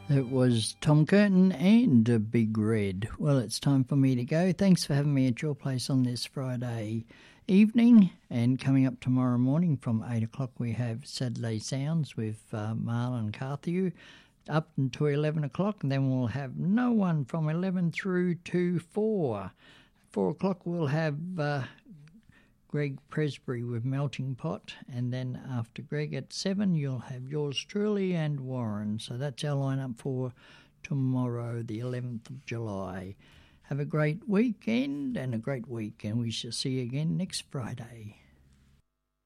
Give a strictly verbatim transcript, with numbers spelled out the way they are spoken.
It was Tom Curtin and a Big Red. Well, it's time for me to go. Thanks for having me at your place on this Friday evening. And coming up tomorrow morning from eight o'clock, we have Saturday Sounds with uh, Marlon Carthew up until eleven o'clock. And then we'll have No One from eleven through to four. four o'clock, we'll have uh, Greg Presbury with Melting Pot, and then after Greg at seven, you'll have yours truly and Warren. So that's our lineup for tomorrow, the eleventh of July. Have a great weekend and a great week, and we shall see you again next Friday.